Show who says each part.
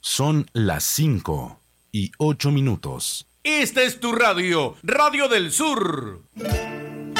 Speaker 1: Son las 5:08.
Speaker 2: Esta es tu radio, Radio del Sur.